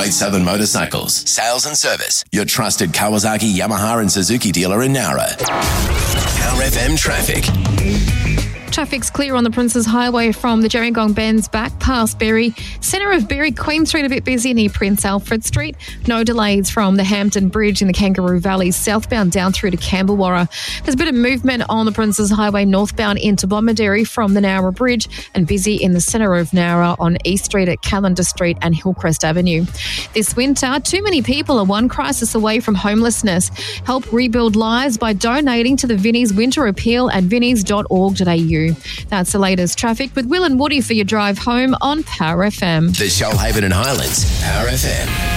Great Southern Motorcycles, sales and service. Your trusted Kawasaki, Yamaha and Suzuki dealer in Nowra. Power FM traffic. Traffic's clear on the Princes Highway from the Gerringong Bends back past Berry. Centre of Berry, Queen Street a bit busy near Prince Alfred Street. No delays from the Hampton Bridge in the Kangaroo Valley southbound down through to Campbellwarra. There's a bit of movement on the Princes Highway northbound into Bomaderry from the Nowra Bridge and busy in the centre of Nowra on East Street at Callender Street and Hillcrest Avenue. This winter, too many people are one crisis away from homelessness. Help rebuild lives by donating to the Vinnie's Winter Appeal at vinnies.org.au. That's the latest traffic with Will and Woody for your drive home on Power FM. The Shoalhaven and Highlands, Power FM.